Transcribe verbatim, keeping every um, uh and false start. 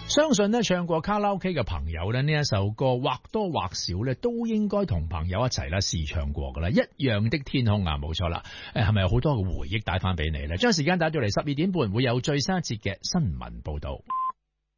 相信呢唱過卡拉 OK 嘅朋友呢，呢一首歌或多或少呢都應該同朋友一齊啦試唱過噶啦。一樣的天空啊，冇錯啦。誒，係咪有好多嘅回憶帶翻俾你呢？將時間帶到嚟十二點半，會有最新一節嘅新聞報道。